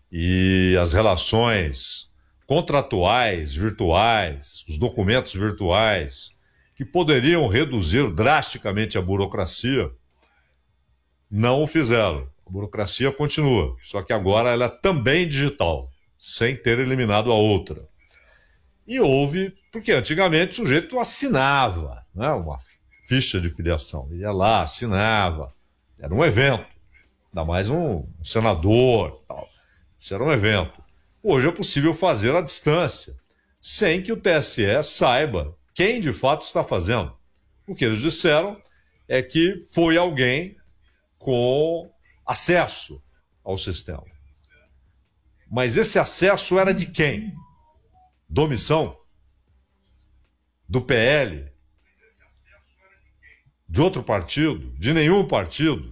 e as relações contratuais virtuais, os documentos virtuais, que poderiam reduzir drasticamente a burocracia, não o fizeram. A burocracia continua, só que agora ela é também digital, sem ter eliminado a outra. E houve, porque antigamente o sujeito assinava, né, uma ficha de filiação, ia lá, assinava, era um evento, ainda mais um senador, tal. Isso era um evento. Hoje é possível fazer à distância, sem que o TSE saiba quem de fato está fazendo. O que eles disseram é que foi alguém com acesso ao sistema. Mas esse acesso era de quem? Da omissão? Do PL? De outro partido? De nenhum partido?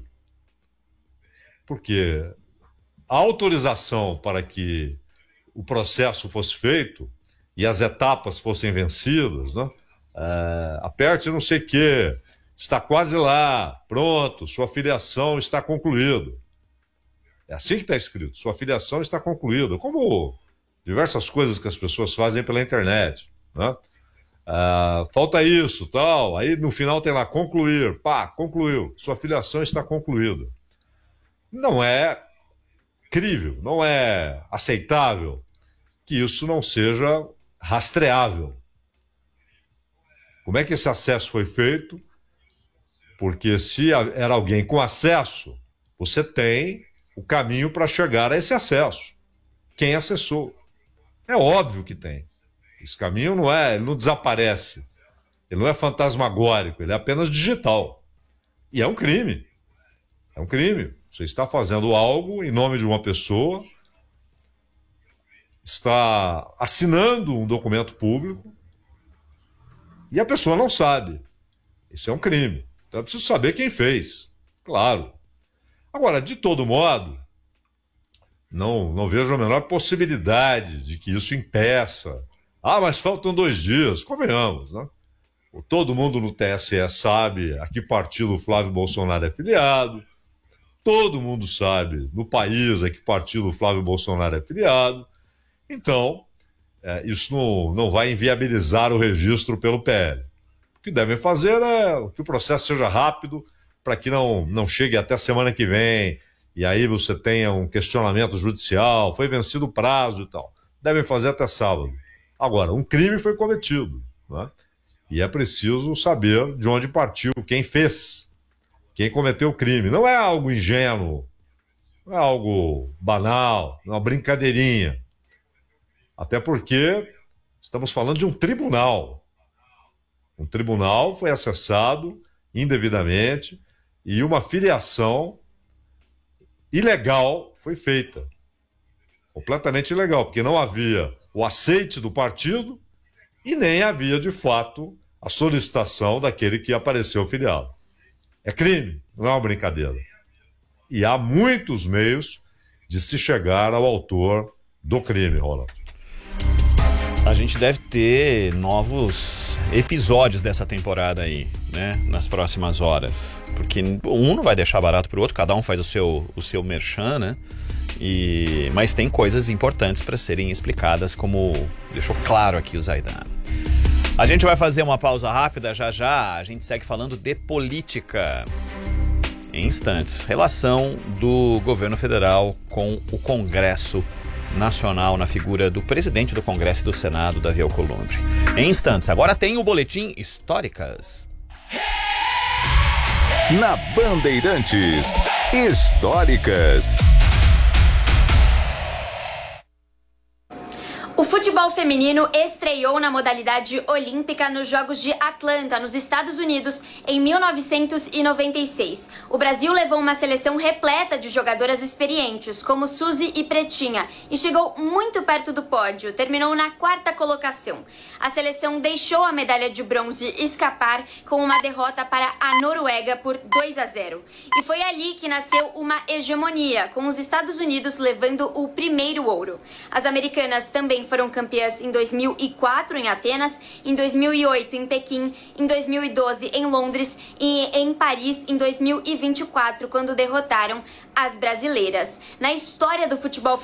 Porque a autorização para que o processo fosse feito e as etapas fossem vencidas, né? Aperte não sei o quê, está quase lá, pronto, sua filiação está concluída. É assim que está escrito, sua filiação está concluída, como diversas coisas que as pessoas fazem pela internet, né? Falta isso, tal, aí no final tem lá, concluir, pá, concluiu, sua filiação está concluída. Não é crível, não é aceitável que isso não seja rastreável. Como é que esse acesso foi feito? Porque se era alguém com acesso, você tem o caminho para chegar a esse acesso. Quem acessou? É óbvio que tem. Esse caminho ele não desaparece. Ele não é fantasmagórico, ele é apenas digital. E é um crime. É um crime. Você está fazendo algo em nome de uma pessoa, está assinando um documento público e a pessoa não sabe. Isso é um crime. Então é preciso saber quem fez. Claro. Agora, de todo modo, não vejo a menor possibilidade de que isso impeça. Mas faltam 2 dias. Convenhamos, né? Todo mundo no TSE sabe a que partido o Flávio Bolsonaro é filiado. Todo mundo sabe no país a que partido o Flávio Bolsonaro é filiado. Então, isso não vai inviabilizar o registro pelo PL. O que devem fazer é que o processo seja rápido, para que não chegue até a semana que vem, e aí você tenha um questionamento judicial, foi vencido o prazo e tal. Devem fazer até sábado. Agora, um crime foi cometido, né? E é preciso saber de onde partiu, quem fez, quem cometeu o crime. Não é algo ingênuo, não é algo banal, não é uma brincadeirinha. Até porque estamos falando de um tribunal. Um tribunal foi acessado indevidamente e uma filiação ilegal foi feita. Completamente ilegal, porque não havia o aceite do partido e nem havia, de fato, a solicitação daquele que apareceu filiado. É crime, não é uma brincadeira. E há muitos meios de se chegar ao autor do crime, Ronald. A gente deve ter novos episódios dessa temporada aí, né? Nas próximas horas. Porque um não vai deixar barato pro outro, cada um faz o seu merchan, né? Mas tem coisas importantes para serem explicadas, como deixou claro aqui o Zaidan. A gente vai fazer uma pausa rápida, já a gente segue falando de política. Em instantes, relação do governo federal com o Congresso Nacional na figura do presidente do Congresso e do Senado, Davi Alcolumbre. Em instantes, agora tem o Boletim Históricas. Na Bandeirantes, Históricas. O futebol feminino estreou na modalidade olímpica nos Jogos de Atlanta, nos Estados Unidos, em 1996. O Brasil levou uma seleção repleta de jogadoras experientes, como Suzy e Pretinha, e chegou muito perto do pódio, terminou na 4ª colocação. A seleção deixou a medalha de bronze escapar com uma derrota para a Noruega por 2-0. E foi ali que nasceu uma hegemonia, com os Estados Unidos levando o primeiro ouro. As americanas também foram campeãs em 2004 em Atenas, em 2008 em Pequim, em 2012 em Londres e em Paris em 2024, quando derrotaram as brasileiras. Na história do futebol